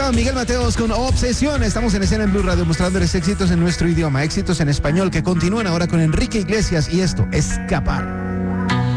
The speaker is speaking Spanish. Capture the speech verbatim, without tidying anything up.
estaba Miguel Mateos con Obsesión. Estamos en escena en Blue Radio mostrándoles éxitos en nuestro idioma, éxitos en español que continúan ahora con Enrique Iglesias y esto, Escapar.